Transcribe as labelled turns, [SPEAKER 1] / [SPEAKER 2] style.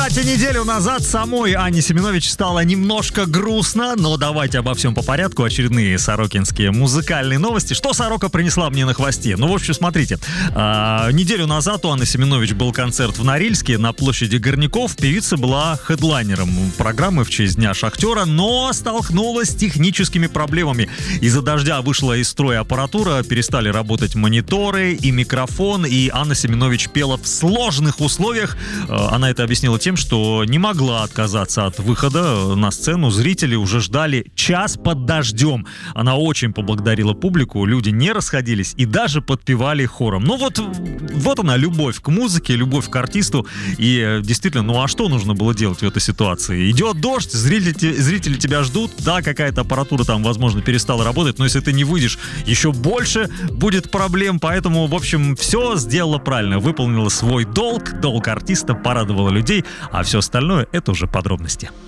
[SPEAKER 1] Кстати, неделю назад самой Анне Семенович стало немножко грустно, но давайте обо всем по порядку. Очередные сорокинские музыкальные новости. Что Сорока принесла мне на хвосте? Ну, в общем, смотрите. Неделю назад у Анны Семенович был концерт в Норильске на площади Горняков. Певица была хедлайнером программы в честь Дня шахтера, но столкнулась с техническими проблемами. Из-за дождя вышла из строя аппаратура, перестали работать мониторы и микрофон, и Анна Семенович пела в сложных условиях. Она это объяснила тем, что не могла отказаться от выхода на сцену. Зрители уже ждали час под дождем. Она очень поблагодарила публику, люди не расходились и даже подпевали хором. Ну вот она, любовь к музыке, любовь к артисту. И действительно, ну а что нужно было делать в этой ситуации? Идет дождь, зрители тебя ждут, да, какая-то аппаратура там, возможно, перестала работать, но если ты не выйдешь, еще больше будет проблем. Поэтому, в общем, все сделала правильно, выполнила свой долг артиста, порадовала людей, а все остальное — это уже подробности.